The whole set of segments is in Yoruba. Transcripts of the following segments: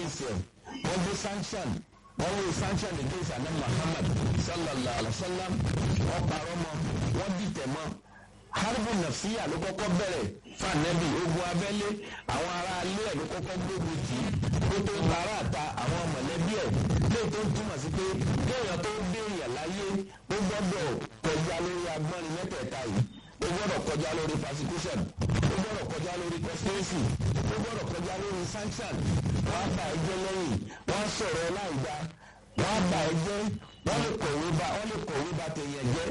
against ẹ̀ wọ́n gbé sanction wọ́n wé sanction against àná Muhammad sallallahu alaihi wa sallam wọ́n parọ́ mọ́ wọ́n dìtẹ̀ mọ́ harbu nafsiya ló kọ́kọ́ bẹ̀rẹ̀ fànẹ́bì ogun abẹ́lé àwọn ará alẹ́ ẹ̀ ló kọ́kọ́ gbógun tì í tó tààrà ta àwọn mọ̀lẹ́bí ẹ̀ léè tó ń túmọ̀ sí pé kéèyàn tó béèyàn láyé ó gbọ́dọ̀ kọjá lórí agbọ́nrin mẹ́tẹ̀ẹ̀ta yìí ó gbọ́dọ̀ kọjá lórí persecution ó gbọ́dọ̀ kọjá lórí conspiracy ó gbọ́dọ̀ kọjá lórí sanction wọ́n á bà ẹjẹ́ lẹ́yìn wọ́n á sọ̀rọ̀ láìda wọ́n á bà ẹjẹ́ wọ́n lè kọ̀wé ba tèèyàn jẹ́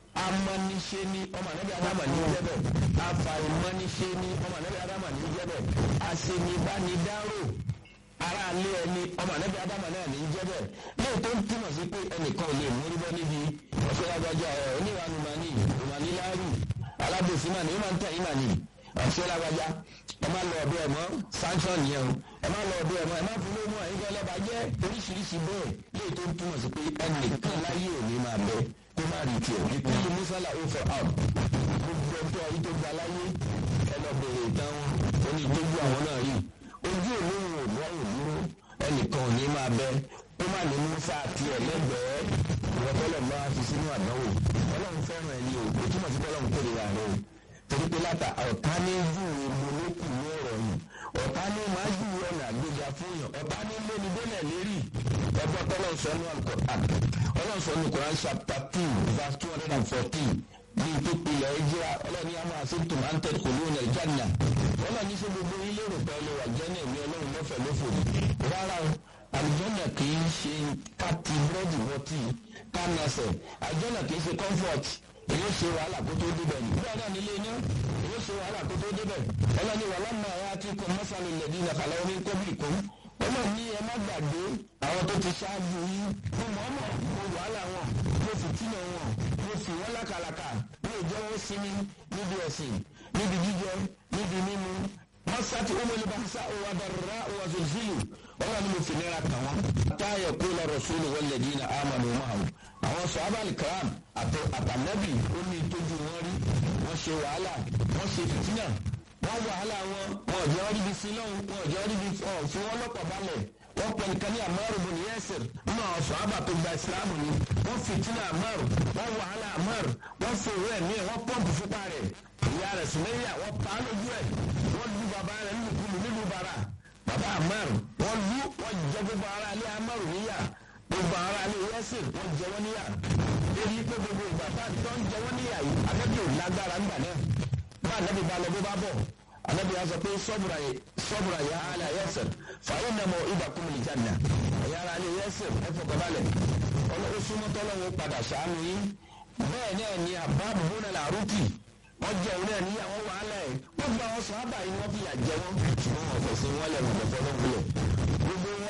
amaniṣe ni ọmọ anabi adama ní jẹ́bẹ̀ afàìmaniṣe ni ọmọ anabi adama ní jẹ́bẹ̀ aṣenibánidáró ara alẹ́ ẹni ọmọ anabi adama náà ní jẹ́bẹ̀ lẹ́yìn tó ń túmọ̀ sí pé ẹnìkan ò lè mórí bọ́ níbi ọ̀ṣẹ́ lágbájá oníwàánu mani ìmàní láàrú alábòsí mani ó máa ń tẹ̀ ìmàní ọ̀ṣẹ́ lágbájá ẹ má lọ ọdún ẹ mọ́ sanction yẹn o ẹ má lọ ọdún ẹ mọ́ ẹ má fún lómú àyíká ọlọ́ba jẹ́ oríṣiríṣi bẹ́ẹ̀ lẹ́yìn tó ń túmọ̀ sí pé ẹnìkan láyé òní máa bẹ kó má rí tiẹ̀ nítorí mùsàlá ó fọ out gbogbo ọjọ́ ayé tó gba láyé ẹ lọ bèrè ìtàn onídójú àwọn náà rí ojú òun ò lọ́rùn dúró ẹnìkan ò ní máa bẹ kó má ní musa àti ẹlẹ́gbẹ̀ẹ́ ìwọ́tọ́lọ̀ máa fi sínú àdánwò ọlọ́run fẹ́ràn ẹni o kò túmọ̀ sí ọlọ́run kó lè wà rẹ o torí pé látà ọ̀tá ní júwe molókù ní ọ̀rọ̀ yìí ọ̀tá ní máa júwe ọ̀nà àgbéga fún yàn ọ̀tá ní lóni délẹ̀ lérí ẹgbẹ́ tọ́lọ́run sọ ní Al-Qur'an ọlọ́run sọ ní Quran chapter 2 verse 214 ní ìpínlẹ̀ ìjìra ọlọ́ni àmọ́ àṣetò máa ń tẹ̀ kò lóun ẹ̀jánà ọlọ́ni ṣe gbogbo ilé rò pẹ̀lú àjẹ́nà ìwé ọlọ́run lọ́fẹ̀ẹ́ lófò rárá o àjẹ́nà kì í ṣe káàtì búrẹ́dì wọ́tì kánasẹ̀ àjẹ́nà kì í ṣe comfort èyí ṣe wàhálà kó tó débẹ̀ ní bẹ́ẹ̀ náà nílé iná èyí ṣe wàhálà kó tó débẹ̀ ọlọ́ni wà lánàá ayé àti ikọ̀ mọ́sálù lẹ́dí nàkàlà omi kọ́bìlì kún ọlọ́ni ẹ má gbàgbé àwọn tó ti ṣáájú yín mo mọ̀ọ́mọ̀ mo wàhálà wọn mo fìtínà wọn mo fi wọ́n lákàlàkà mi ò jẹ́ wọ́n sinmi níbi ẹ̀sìn níbi jíjẹ níbi mímu masati umeli bahasa wa darra wa zulzilu ọlọ́ni mo fi nira kàn wọ́n. táyà kó lọ rasulu walladina amanu ma'ahu àwọn sọ̀hábà al-kiram àtànẹ́bì ó ní ìtọ́jú wọn rí wọ́n ṣe wàhálà wọ́n ṣe fìtínà wọ́n wàhálà wọn ọ̀jọ́ ríbi sílọ́hún wọn ọ̀jọ́ ríbi fún wọn lọ́pọ̀ balẹ̀ wọ́n pẹ̀lú kan ní Ammar bin Yasir nínú àwọn sọ̀hábà tó gba ìsìlámù ni wọ́n fìtínà Ammar wọ́n wàhálà Ammar wọ́n fi òwe ẹ̀mí ẹ̀ wọ́n pọ́ǹpù fúnpa rẹ̀ ìyá rẹ̀ Sumayya wọ́n pa á lójú ẹ̀ wọ́n lu bàbá rẹ̀ nínú bara bàbá Ammar wọ́n lu wọ́n jẹ gbogbo ara alẹ́ Ammar níyà gbogbo ara alẹ́ Yasir wọ́n jẹ wọ́n níyà èyí pé gbogbo ìgbà tó ń jẹ wọ́n níyà yìí Ànábì ò lágbára ńgbà náà bá Ànábì bá lọ bó bá bọ̀ Ànábì á sọ pé sọ́bùrà yà á lẹ́ Yasir fàyín náà mọ ìdàkùn ìjànà ẹ̀yà ara alẹ́ Yasir ẹ fọkànbalẹ̀ ọlọ́wọ́ súnmọ́tọ́ lọ́wọ́ padà ṣàánú yín bẹ́ẹ̀ náà ni Abbab bun al-Aruti wọ́n jẹ́ òun náà níyàwó wàhálà ẹ̀ wọ́n gba àwọn sọ̀hábà yìí wọ́n fi yà jẹ wọ́n ṣùgbọ́n wọ́n fẹ̀sìn wọn lẹ̀ wọ́n fọ́ lọ́wọ́ lẹ̀ gbogbo wọn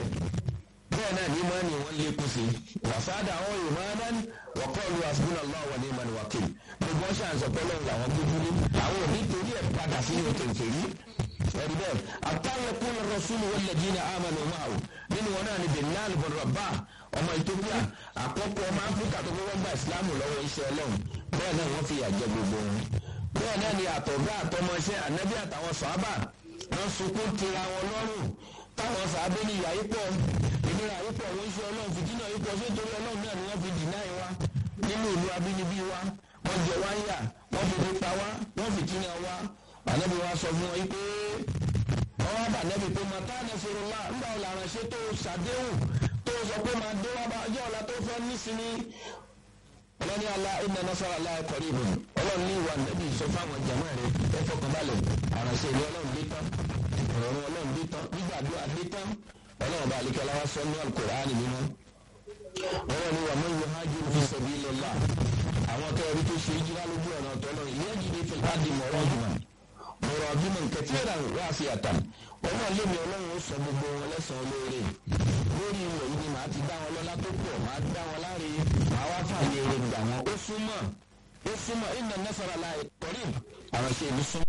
bẹ́ẹ̀ náà ní máa ní wọ́n lékún sí wàsáàdà àwọn ìmánan wa qalu hasbunallahu wa ni'mal wakil gbogbo ọ̀ṣà ń sọ pé lọ́wọ́ làwọn gbójú ní àwọn òbí torí ẹ̀ padà sí ní òkèǹkè yìí ẹ̀rí bẹ́ẹ̀ àtàlẹ́kùn rasulu walladina amanu ma'ahu nínú wọn náà ni Bilal bin Rabah ọmọ Ethiopia àkọ́kọ́ ọmọ Áfíríkà tó gbọ́dọ̀ gba ìsìlámù lọ́wọ́ iṣẹ́ ọlọ́run bẹ́ẹ̀ náà wọ́n fi yàjẹ́ gbogbo wọn bẹ́ẹ̀ náà ni àtọ̀gá àtọmọṣẹ́ ànábì àtàwọn sàhábà wọ́n sunkún tira wọn lọ́rùn táwọn sàhábà ní ìyà yìí pọ̀ ìnira yìí pọ̀ wọ́n iṣẹ́ ọlọ́run fìdínà yìí pọ̀ sítorí ọlọ́run náà ni wọ́n fi dìná ẹ̀ wá nínú ìlú abínibí wa wọ́n jẹ wá ń yà wọ́n fi nípa wá wọ́n fìdínà wá ànábì wa sọ fún wọn yìí pé ọwọ́ bá ànábì pé mọ̀tá nasrullah ńgbà ọ̀la àránṣẹ́ tó ṣàdéhùn tó sọ pé máa dé wá bá ọjọ́ ọ̀la tó fẹ́ nísìnyí ọlọ́ni Allah inna nasrallahi qaribun ọlọ́run ní ìwà nẹ́bí sọ fáwọn jàmọ́ rẹ̀ ẹ fọkànbalẹ̀ àránṣẹ́ ilé ọlọ́run dé tán ọ̀rọ̀ ọlọ́run dé tán gbígbàdúrà dé tán ọlọ́run bá àlekẹ́ láwá sọ ní Al-Qur'an nínú ọlọ́run ní wa man yuhajiru fi sabilillah àwọn kẹrì tó ṣe ìjìlá lójú ọ̀nà ọ̀tọ́lọ́ yajid fil ardi muragiman kathiran wasi'atan ọlọ́run lémi ọlọ́run ó sọ gbogbo wọn lẹ́sàn-án lóore lórí ilẹ̀ yìí ni màá ti dá wọn lọ́lá tó pọ̀ màá dá wọn láre màá wá fààyè rẹ̀ gbà wọn ó súnmọ́ inna nasrallahi qarib àránṣẹ́ ìlú súnmọ́